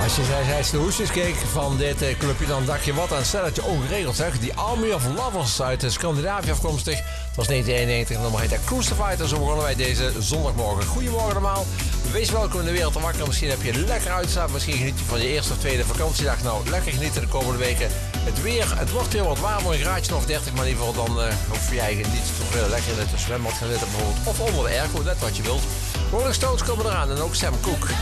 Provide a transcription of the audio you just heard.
Als je de hoesjes keek van dit clubje, dan dacht je wat aan het stelletje ongeregeld zeg. Die Army of Lovers uit Scandinavië afkomstig. Het was 1991 en nummer heet Crucified. En zo begonnen wij deze zondagmorgen. Goedemorgen allemaal. Wees welkom in de wereld te wakker. Misschien heb je lekker uitgestaan. Misschien geniet je van je eerste of tweede vakantiedag. Nou, lekker genieten de komende weken. Het wordt weer wat warmer, een graadje of 30. Maar in ieder geval dan hoef jij niet te veel lekker in het zwembad gaan zitten bijvoorbeeld. Of onder de airco, net wat je wilt. Rolling Stones komen eraan en ook Sam Cooke.